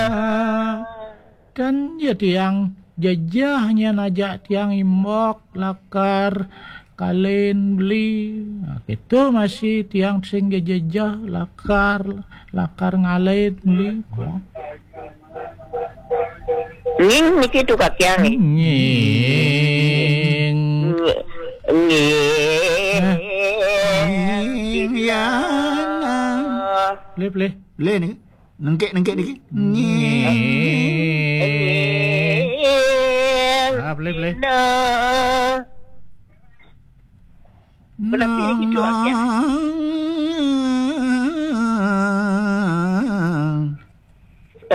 Kan ya tiang jajahnya najak tiang imok lakar kalian beli itu masih tiang sing jajah lakar ngalain beli Ning niki tu kakian ni. nying ya play Le ni. Nengkek niki. play Kenapa gitu, Akia?